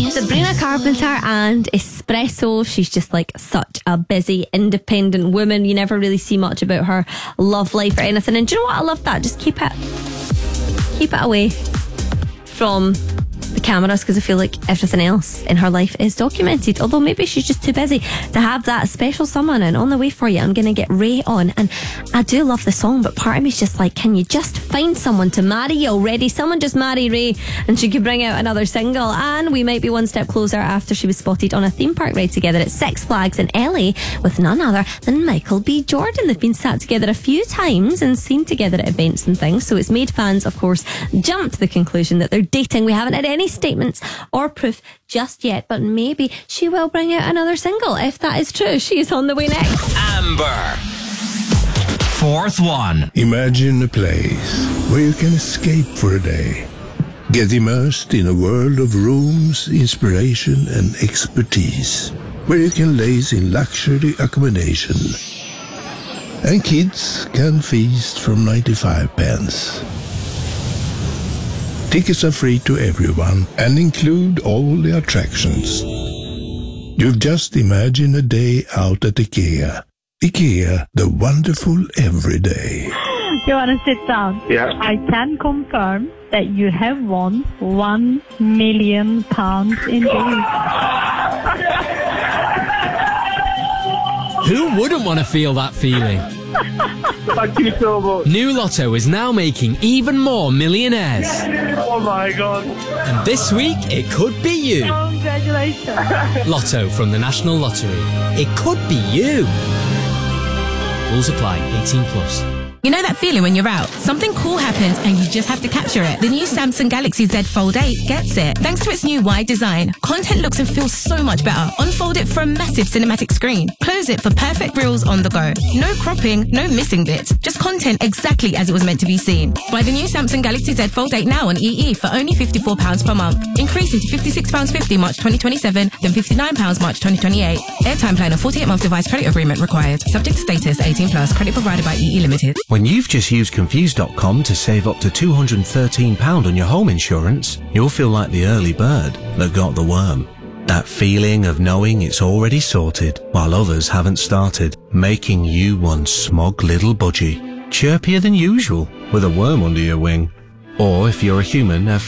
Sabrina Carpenter and Espresso. She's just like such a busy, independent woman. You never really see much about her love life or anything. And do you know what? I love that. Just keep it away from the cameras, because I feel like everything else in her life is documented. Although maybe she's just too busy to have that special someone. And on the way for you, I'm going to get Ray on. And I do love the song, but part of me is just like, can you just find someone to marry you already? Someone just marry Ray and she could bring out another single. And we might be one step closer after she was spotted on a theme park ride together at Six Flags in LA with none other than Michael B. Jordan. They've been sat together a few times and seen together at events and things. So it's made fans, of course, jump to the conclusion that they're dating. We haven't had any statements or proof just yet, but maybe she will bring out another single. If that is true, she is on the way next. Amber. Fourth one. Imagine a place where you can escape for a day. Get immersed in a world of rooms, inspiration and expertise. Where you can laze in luxury accommodation. And kids can feast from 95 pence. Tickets are free to everyone and include all the attractions. You've just imagined a day out at IKEA. IKEA, the wonderful everyday. You want to sit down? Yeah. I can confirm that you have won £1 million indeed. Who wouldn't want to feel that feeling? Thank you so much. New Lotto is now making even more millionaires. Oh my God. And this week, it could be you. Congratulations. Lotto from the National Lottery. It could be you. Rules apply. 18 plus. You know that feeling when you're out? Something cool happens and you just have to capture it. The new Samsung Galaxy Z Fold 8 gets it. Thanks to its new wide design, content looks and feels so much better. Unfold it for a massive cinematic screen. Close it for perfect reels on the go. No cropping, no missing bits. Just content exactly as it was meant to be seen. Buy the new Samsung Galaxy Z Fold 8 now on EE for only £54 per month. Increasing to £56.50 March 2027, then £59 March 2028. Airtime plan and 48-month device credit agreement required. Subject to status, 18 plus. Credit provided by EE Limited. When you've just used Confused.com to save up to £213 on your home insurance, you'll feel like the early bird that got the worm. That feeling of knowing it's already sorted while others haven't started, making you one smug little budgie, chirpier than usual with a worm under your wing. Or if you're a human, a